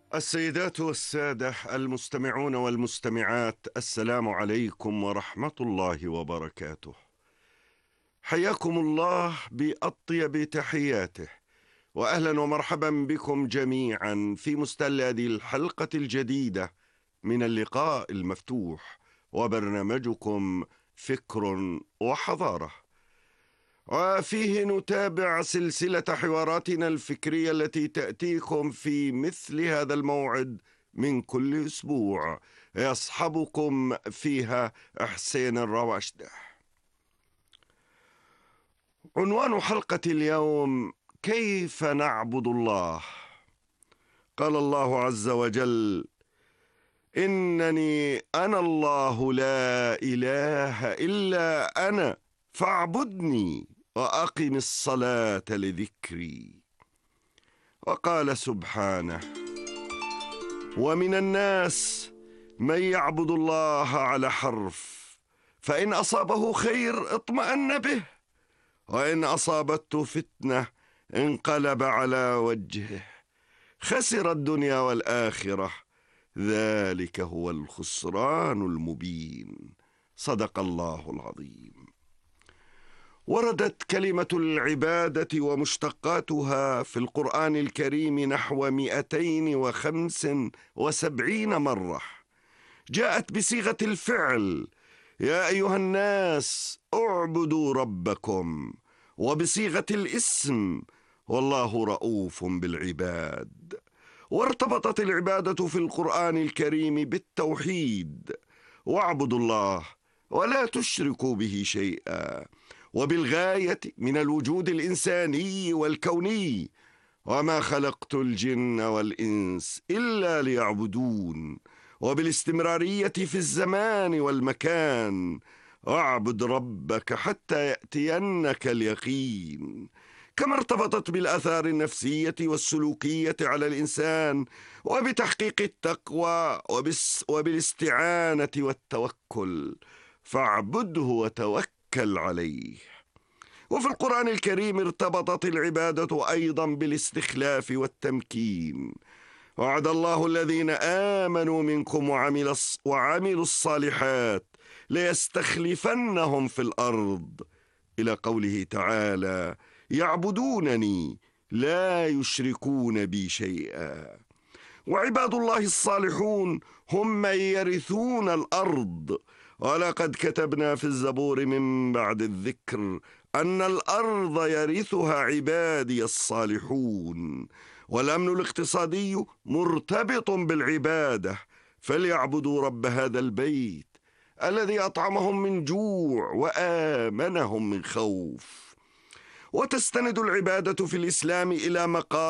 السيدات والسادة المستمعون والمستمعات، السلام عليكم ورحمة الله وبركاته. حياكم الله بأطيب تحياته، وأهلا ومرحبا بكم جميعا في مستهل هذه الحلقة الجديدة من اللقاء المفتوح وبرنامجكم فكر وحضارة، وفيه نتابع سلسلة حواراتنا الفكرية التي تأتيكم في مثل هذا الموعد من كل أسبوع، يصحبكم فيها حسين الرواشدة. عنوان حلقة اليوم: كيف نعبد الله؟ قال الله عز وجل: إنني أنا الله لا إله إلا أنا فاعبدني وأقم الصلاة لذكري. وقال سبحانه: ومن الناس من يعبد الله على حرف، فإن أصابه خير اطمأن به، وإن أصابته فتنة انقلب على وجهه، خسر الدنيا والآخرة، ذلك هو الخسران المبين. صدق الله العظيم. وردت كلمة العبادة ومشتقاتها في القرآن الكريم نحو 275 مرة. جاءت بصيغة الفعل: يا أيها الناس اعبدوا ربكم، وبصيغة الاسم: والله رؤوف بالعباد. وارتبطت العبادة في القرآن الكريم بالتوحيد: واعبدوا الله ولا تشركوا به شيئا، وبالغاية من الوجود الإنساني والكوني: وما خلقت الجن والإنس إلا ليعبدون، وبالاستمرارية في الزمان والمكان: واعبد ربك حتى يأتينك اليقين. كما ارتبطت بالآثار النفسية والسلوكية على الإنسان، وبتحقيق التقوى وبالاستعانة والتوكل: فاعبده وتوكل عليه. وفي القرآن الكريم ارتبطت العبادة أيضا بالاستخلاف والتمكين: وعد الله الذين آمنوا منكم وعملوا الصالحات ليستخلفنهم في الأرض، إلى قوله تعالى: يعبدونني لا يشركون بي شيئا. وعباد الله الصالحون هم من يرثون الأرض: ولقد كتبنا في الزبور من بعد الذكر أن الأرض يرثها عبادي الصالحون. والأمن الاقتصادي مرتبط بالعبادة: فليعبدوا رب هذا البيت الذي أطعمهم من جوع وآمنهم من خوف. وتستند العبادة في الإسلام إلى مقام